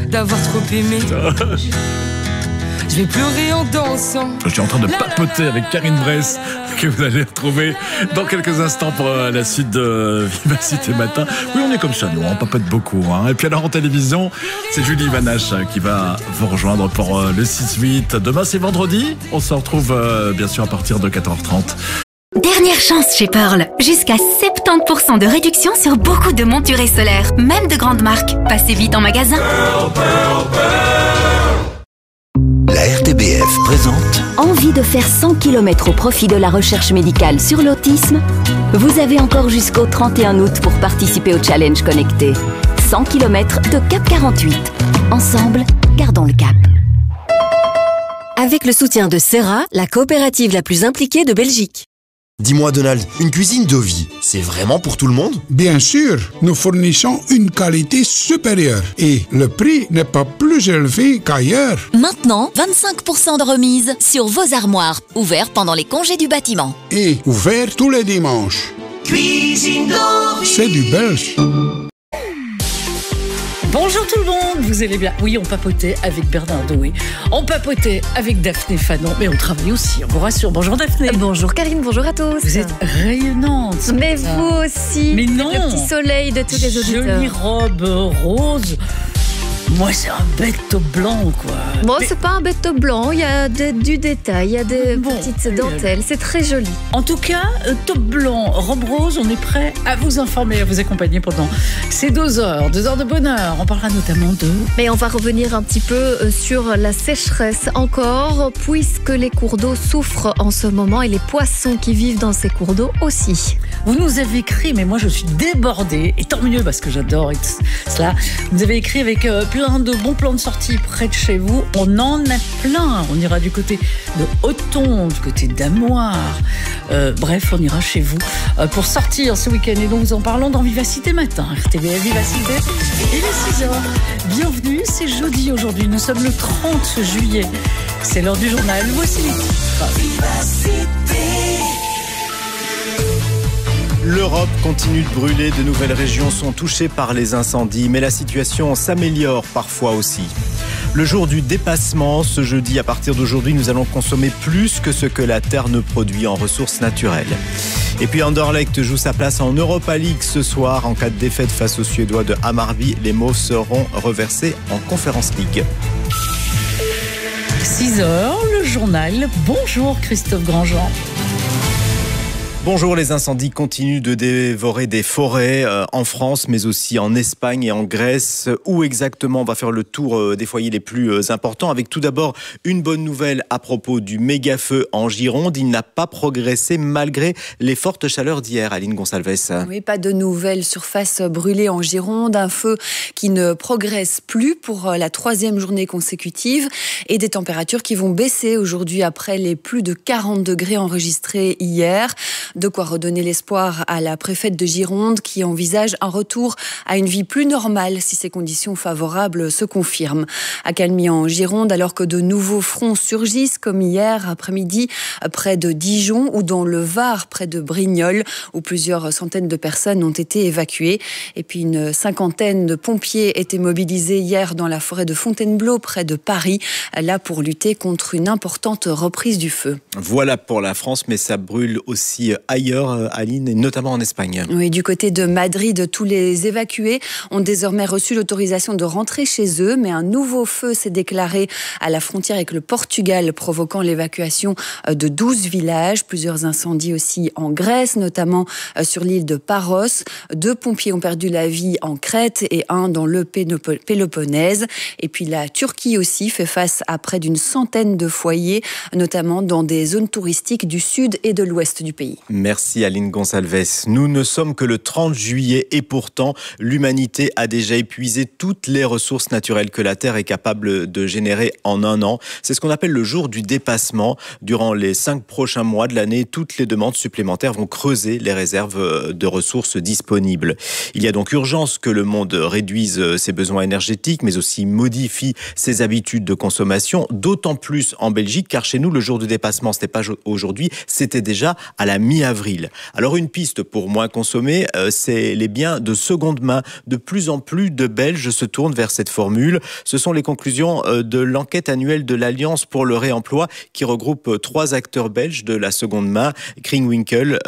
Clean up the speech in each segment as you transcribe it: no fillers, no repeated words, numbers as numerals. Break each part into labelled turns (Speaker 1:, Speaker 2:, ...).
Speaker 1: d'avoir trop aimé. Je vais pleurer en dansant.
Speaker 2: Je suis en train de papoter avec Karine Bress, que vous allez retrouver dans quelques instants pour la suite de Vivacité Matin. Oui, on est comme ça, nous, on papote beaucoup. Et puis alors en télévision, c'est Julie Vanache qui va vous rejoindre pour le 6-8. Demain, c'est vendredi. On se retrouve bien sûr à partir de 14h30.
Speaker 3: Dernière chance chez Pearl. Jusqu'à 70% de réduction sur beaucoup de monturés solaires, même de grandes marques. Passez vite en magasin.
Speaker 4: La RTBF présente.
Speaker 5: Envie de faire 100 km au profit de la recherche médicale sur l'autisme? Vous avez encore jusqu'au 31 août pour participer au challenge connecté. 100 km de Cap 48. Ensemble, gardons le cap.
Speaker 6: Avec le soutien de Serra, la coopérative la plus impliquée de Belgique.
Speaker 4: Dis-moi Donald, une cuisine de vie, c'est vraiment pour tout le monde?
Speaker 7: Bien sûr, nous fournissons une qualité supérieure et le prix n'est pas plus élevé qu'ailleurs.
Speaker 8: Maintenant, 25% de remise sur vos armoires, ouverts pendant les congés du bâtiment.
Speaker 7: Et ouvert tous les dimanches.
Speaker 9: Cuisine de vie.
Speaker 7: C'est du belge.
Speaker 10: Bonjour tout le monde, vous allez bien? Oui, on papotait avec Bernard Doué, on papotait avec Daphné Fanon, mais on travaille aussi, on vous rassure. Bonjour Daphné.
Speaker 11: Bonjour Karine, bonjour à tous.
Speaker 10: Vous êtes rayonnante.
Speaker 11: Mais vous aussi.
Speaker 10: Mais non.
Speaker 11: Le petit soleil de tous les auditeurs.
Speaker 10: Jolie robe rose. Moi, c'est un bête blanc, quoi.
Speaker 11: Bon, c'est pas un bête blanc, il y a du détail, il y a des petites dentelles, c'est très joli.
Speaker 10: En tout cas, top blanc, robe rose, on est prêt à vous informer, à vous accompagner pendant ces 2 heures de bonheur. On parlera notamment de...
Speaker 11: Mais on va revenir un petit peu sur la sécheresse encore, puisque les cours d'eau souffrent en ce moment et les poissons qui vivent dans ces cours d'eau aussi.
Speaker 10: Vous nous avez écrit, mais moi je suis débordée, et tant mieux parce que j'adore cela. Vous nous avez écrit avec plein de bons plans de sortie près de chez vous. On en a plein. On ira du côté de Othon, du côté d'Amoir. Bref, on ira chez vous pour sortir ce week-end. Et donc, nous en parlons dans Vivacité Matin. RTBF Vivacité. Il est 6h. Bienvenue, c'est jeudi aujourd'hui. Nous sommes le 30 juillet. C'est l'heure du journal. Voici les titres. Vivacité.
Speaker 12: L'Europe continue de brûler, de nouvelles régions sont touchées par les incendies, mais la situation s'améliore parfois aussi. Le jour du dépassement, ce jeudi, à partir d'aujourd'hui, nous allons consommer plus que ce que la Terre ne produit en ressources naturelles. Et puis Anderlecht joue sa place en Europa League ce soir. En cas de défaite face aux Suédois de Hammarby, les Mauves seront reversés en Conference League.
Speaker 10: 6h, le journal. Bonjour Christophe Grandjean.
Speaker 12: Bonjour, les incendies continuent de dévorer des forêts en France, mais aussi en Espagne et en Grèce. Où exactement? On va faire le tour des foyers les plus importants, avec tout d'abord une bonne nouvelle à propos du méga-feu en Gironde. Il n'a pas progressé malgré les fortes chaleurs d'hier. Aline Gonsalves.
Speaker 13: Oui, pas de nouvelles surfaces brûlées en Gironde. Un feu qui ne progresse plus pour la 3e journée consécutive et des températures qui vont baisser aujourd'hui après les plus de 40 degrés enregistrés hier. De quoi redonner l'espoir à la préfète de Gironde qui envisage un retour à une vie plus normale si ces conditions favorables se confirment. Accalmie en Gironde alors que de nouveaux fronts surgissent comme hier après-midi près de Dijon ou dans le Var près de Brignoles où plusieurs centaines de personnes ont été évacuées. Et puis une 50aine de pompiers étaient mobilisés hier dans la forêt de Fontainebleau près de Paris, là pour lutter contre une importante reprise du feu.
Speaker 12: Voilà pour la France, mais ça brûle aussi ailleurs, Aline, et notamment en Espagne.
Speaker 13: Oui, du côté de Madrid, tous les évacués ont désormais reçu l'autorisation de rentrer chez eux, mais un nouveau feu s'est déclaré à la frontière avec le Portugal, provoquant l'évacuation de 12 villages. Plusieurs incendies aussi en Grèce, notamment sur l'île de Paros. 2 pompiers ont perdu la vie en Crète et 1 dans le Péloponnèse. Et puis la Turquie aussi fait face à près d'une centaine de foyers, notamment dans des zones touristiques du sud et de l'ouest du pays.
Speaker 12: Merci Aline Gonsalves. Nous ne sommes que le 30 juillet et pourtant l'humanité a déjà épuisé toutes les ressources naturelles que la Terre est capable de générer en un an. C'est ce qu'on appelle le jour du dépassement. Durant les 5 prochains mois de l'année, toutes les demandes supplémentaires vont creuser les réserves de ressources disponibles. Il y a donc urgence que le monde réduise ses besoins énergétiques, mais aussi modifie ses habitudes de consommation, d'autant plus en Belgique, car chez nous, le jour du dépassement, ce n'était pas aujourd'hui, c'était déjà à la mi mi-avril. Alors une piste pour moins consommer, c'est les biens de seconde main. De plus en plus de Belges se tournent vers cette formule. Ce sont les conclusions de l'enquête annuelle de l'Alliance pour le réemploi qui regroupe 3 acteurs belges de la seconde main, Kringwinkel,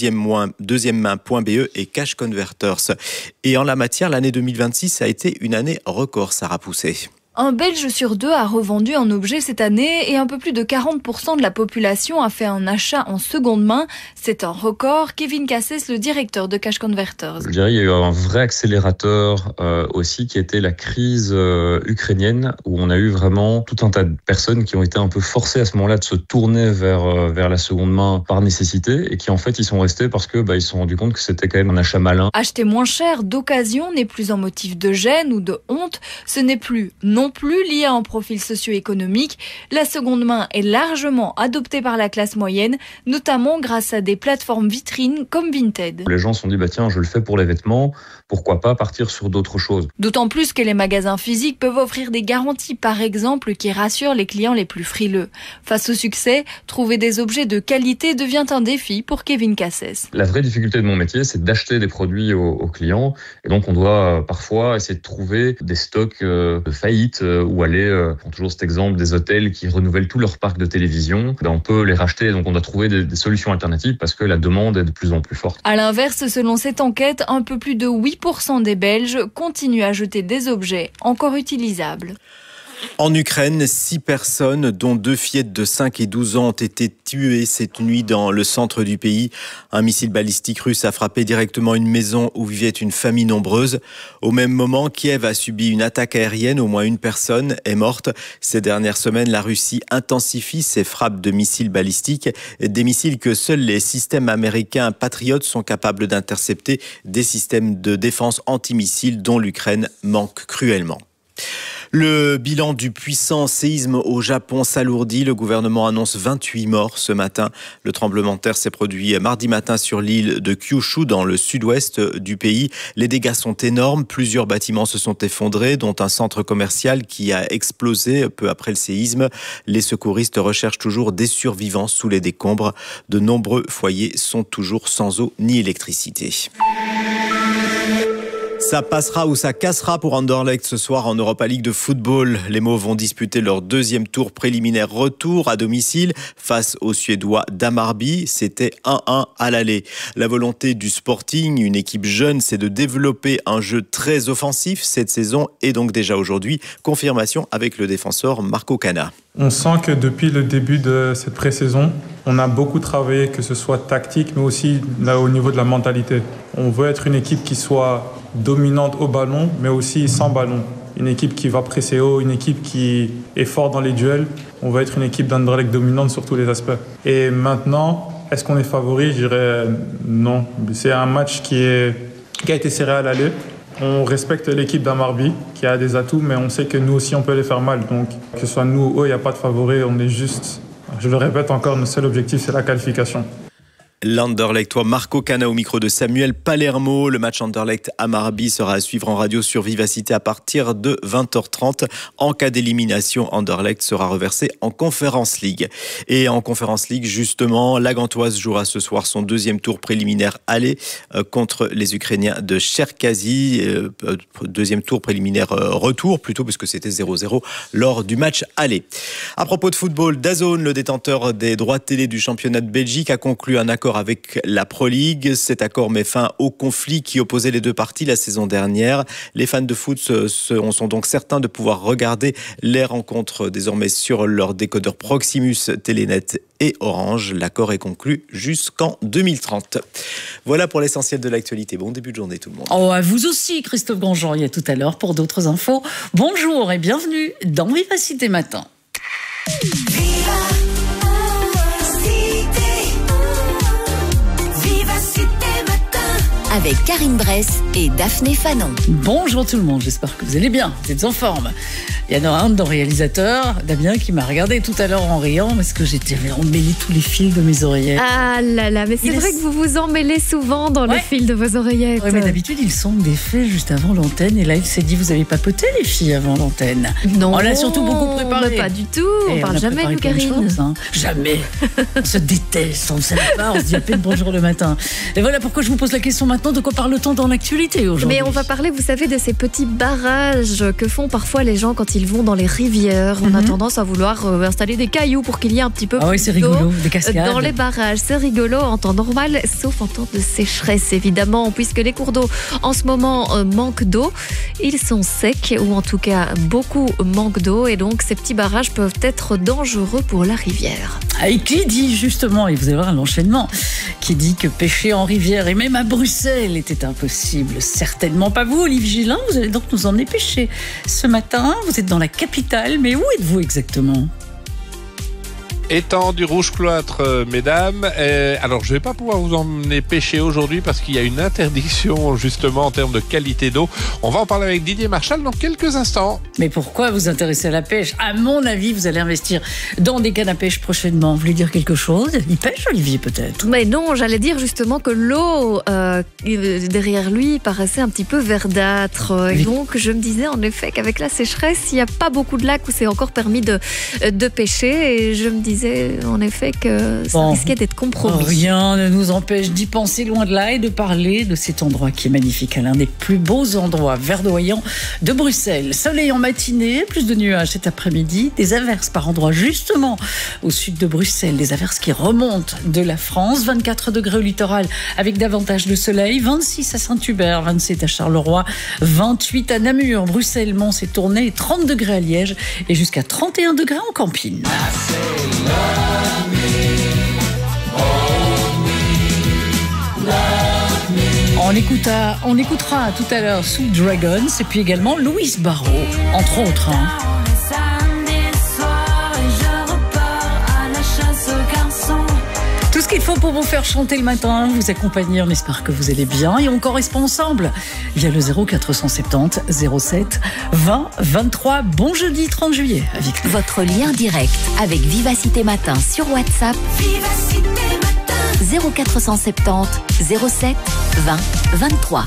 Speaker 12: deuxiememain.be et Cash Converters. Et en la matière, l'année 2026 a été une année record, Sarah Pousset.
Speaker 14: Un Belge sur 2 a revendu un objet cette année et un peu plus de 40% de la population a fait un achat en seconde main. C'est un record. Kevin Cassès, le directeur de Cash Converters.
Speaker 15: Je dirais qu'il y a eu un vrai accélérateur aussi qui était la crise ukrainienne où on a eu vraiment tout un tas de personnes qui ont été un peu forcées à ce moment-là de se tourner vers la seconde main par nécessité et qui en fait ils sont restés parce que ils se sont rendus compte que c'était quand même un achat malin.
Speaker 14: Acheter moins cher d'occasion n'est plus un motif de gêne ou de honte. Ce n'est plus non plus lié à un profil socio-économique. La seconde main est largement adoptée par la classe moyenne, notamment grâce à des plateformes vitrines comme Vinted.
Speaker 15: Les gens se sont dit, tiens, je le fais pour les vêtements, pourquoi pas partir sur d'autres choses.
Speaker 14: D'autant plus que les magasins physiques peuvent offrir des garanties, par exemple, qui rassurent les clients les plus frileux. Face au succès, trouver des objets de qualité devient un défi pour Kevin Cassès.
Speaker 15: La vraie difficulté de mon métier, c'est d'acheter des produits aux clients. Et donc, on doit parfois essayer de trouver des stocks de faillite ou aller, prends toujours cet exemple, des hôtels qui renouvellent tout leur parc de télévision. On peut les racheter, donc on doit trouver des solutions alternatives parce que la demande est de plus en plus forte.
Speaker 14: À l'inverse, selon cette enquête, un peu plus de 8% des Belges continuent à jeter des objets encore utilisables.
Speaker 12: En Ukraine, 6 personnes, dont 2 fillettes de 5 et 12 ans, ont été tuées cette nuit dans le centre du pays. Un missile balistique russe a frappé directement une maison où vivait une famille nombreuse. Au même moment, Kiev a subi une attaque aérienne. Au moins une personne est morte. Ces dernières semaines, la Russie intensifie ses frappes de missiles balistiques. Des missiles que seuls les systèmes américains Patriot sont capables d'intercepter. Des systèmes de défense antimissiles dont l'Ukraine manque cruellement. Le bilan du puissant séisme au Japon s'alourdit. Le gouvernement annonce 28 morts ce matin. Le tremblement de terre s'est produit mardi matin sur l'île de Kyushu, dans le sud-ouest du pays. Les dégâts sont énormes. Plusieurs bâtiments se sont effondrés, dont un centre commercial qui a explosé peu après le séisme. Les secouristes recherchent toujours des survivants sous les décombres. De nombreux foyers sont toujours sans eau ni électricité. Ça passera ou ça cassera pour Anderlecht ce soir en Europa League de football. Les Mauves vont disputer leur 2e tour préliminaire retour à domicile face aux Suédois d'Hammarby. C'était 1-1 à l'aller. La volonté du Sporting, une équipe jeune, c'est de développer un jeu très offensif cette saison et donc déjà aujourd'hui, confirmation avec le défenseur Marco Cana.
Speaker 16: On sent que depuis le début de cette pré-saison, on a beaucoup travaillé, que ce soit tactique, mais aussi là, au niveau de la mentalité. On veut être une équipe qui soit dominante au ballon, mais aussi sans ballon. Une équipe qui va presser haut, une équipe qui est forte dans les duels. On veut être une équipe d'Anderlecht dominante sur tous les aspects. Et maintenant, est-ce qu'on est favori ? Je dirais non. C'est un match qui a été serré à l'aller. On respecte l'équipe d'Hammarby qui a des atouts, mais on sait que nous aussi on peut les faire mal. Donc que ce soit nous ou eux, il n'y a pas de favori, on est juste, je le répète encore, notre seul objectif c'est la qualification.
Speaker 12: L'Anderlechtois Marco Cana au micro de Samuel Palermo. Le match Anderlecht-Hammarby sera à suivre en radio sur Vivacité à partir de 20h30. En cas d'élimination, Anderlecht sera reversé en Conference League. Et en Conference League, justement, la Gantoise jouera ce soir son 2e tour préliminaire aller contre les Ukrainiens de Cherkasy. 2e tour préliminaire retour, plutôt, puisque c'était 0-0 lors du match aller. À propos de football, DAZN, le détenteur des droits de télé du championnat de Belgique, a conclu un accord avec la Pro League. Cet accord met fin au conflit qui opposait les deux parties la saison dernière. Les fans de foot sont donc certains de pouvoir regarder les rencontres désormais sur leur décodeur Proximus, Telenet et Orange. L'accord est conclu jusqu'en 2030. Voilà pour l'essentiel de l'actualité. Bon début de journée tout le monde.
Speaker 10: Oh, à vous aussi Christophe Grandjean, il y a tout à l'heure pour d'autres infos. Bonjour et bienvenue dans Vivacité Matin.
Speaker 8: avec Karine Bress et Daphné Fanon.
Speaker 10: Bonjour tout le monde, j'espère que vous allez bien, vous êtes en forme. Il y en a un de nos réalisateurs, Damien, qui m'a regardé tout à l'heure en riant parce que j'avais emmêlé tous les fils de mes oreillettes.
Speaker 11: Ah là là, mais c'est vrai que vous vous emmêlez souvent dans les fils de vos oreillettes.
Speaker 10: Oui, mais d'habitude, ils sont défaits juste avant l'antenne. Et là, il s'est dit, vous avez papoté les filles avant l'antenne.
Speaker 11: Non,
Speaker 10: on l'a surtout beaucoup préparé.
Speaker 11: Pas du tout, on parle jamais de Karine.
Speaker 10: Jamais. On se déteste, on ne s'aime pas, on se dit à peine bonjour le matin. Et voilà pourquoi je vous pose la question maintenant, de quoi parle-t-on dans l'actualité aujourd'hui?
Speaker 11: Mais on va parler, vous savez, de ces petits barrages que font parfois les gens quand ils vont dans les rivières. On a tendance à vouloir installer des cailloux pour qu'il y ait un petit peu
Speaker 10: plus c'est rigolo, des cascades.
Speaker 11: Dans les barrages. C'est rigolo en temps normal, sauf en temps de sécheresse, évidemment, puisque les cours d'eau, en ce moment, manquent d'eau. Ils sont secs, ou en tout cas, beaucoup manquent d'eau, et donc ces petits barrages peuvent être dangereux pour la rivière.
Speaker 10: Et qui dit justement, et vous allez voir l'enchaînement, qui dit que pêcher en rivière, et même à Bruxelles, était impossible? Certainement pas vous, Olivier Gélin, vous allez donc nous emmener pêcher ce matin. Vous êtes dans la capitale, mais où êtes-vous exactement?
Speaker 17: Étang du Rouge Cloître, mesdames. Alors, je ne vais pas pouvoir vous emmener pêcher aujourd'hui parce qu'il y a une interdiction, justement, en termes de qualité d'eau. On va en parler avec Didier Marchal dans quelques instants.
Speaker 10: Mais pourquoi vous intéresser à la pêche? À mon avis, vous allez investir dans des cannes à pêche prochainement. Vous voulez dire quelque chose? Il pêche, Olivier, peut-être?
Speaker 11: Mais non, j'allais dire justement que l'eau derrière lui paraissait un petit peu verdâtre. Et donc, je me disais en effet qu'avec la sécheresse, il n'y a pas beaucoup de lacs où c'est encore permis de pêcher. Et je me disais en effet que ça risquait d'être compromis.
Speaker 10: Rien ne nous empêche d'y penser loin de là et de parler de cet endroit qui est magnifique, l'un des plus beaux endroits verdoyants de Bruxelles. Soleil en matinée, plus de nuages cet après-midi, des averses par endroits justement au sud de Bruxelles, des averses qui remontent de la France, 24 degrés au littoral avec davantage de soleil, 26 à Saint-Hubert, 27 à Charleroi, 28 à Namur, Bruxelles, Mons et Tournai, 30 degrés à Liège et jusqu'à 31 degrés en Campine. On écoutera tout à l'heure Sweet Dragons et puis également Louise Barrault, entre autres. Tout ce qu'il faut pour vous faire chanter le matin, vous accompagner, on espère que vous allez bien et on correspond ensemble via le 0470 07 20 23. Bon jeudi 30 juillet avec nous.
Speaker 8: Votre lien direct avec Vivacité Matin sur WhatsApp. Vivacité Matin 0470 07 20 23.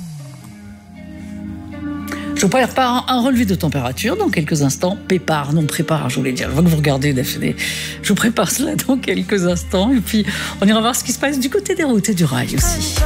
Speaker 10: Je vous prépare un relevé de température dans quelques instants. Prépare, je voulais dire. Avant que vous regardez, Daphné, je vous prépare cela dans quelques instants. Et puis, on ira voir ce qui se passe du côté des routes et du rail aussi.